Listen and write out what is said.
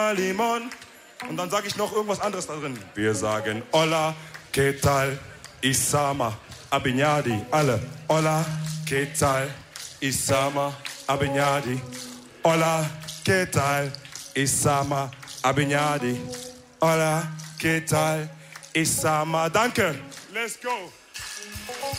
Limon. Und dann sage ich noch irgendwas anderes da drin. Wir sagen Hola, ¿qué tal? Isama, Abignadi, alle. Hola, ¿qué tal? Isama, Abignadi. Hola, ¿qué tal? Isama, Abignadi. Hola, ¿qué tal? Isama. Danke. Let's go.